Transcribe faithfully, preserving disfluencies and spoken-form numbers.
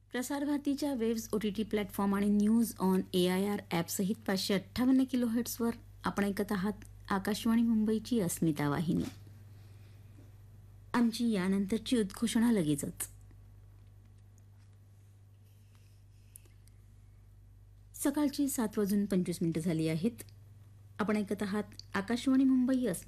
प्रसार भारतीच्या waves O T T platform आणि news on A I R ॲपसहित पाचशे अठ्ठावन्न किलो हर्ट्सवर आपण ऐकत आहात आकाशवाणी मुंबईची अस्मिता वाहिनी. आमची यानंतरची उद्घोषणा लगेचच. सकाळची सात वाजून पंचवीस मिनिटं झाली आहेत. आपण ऐकत आहात आकाशवाणी मुंबई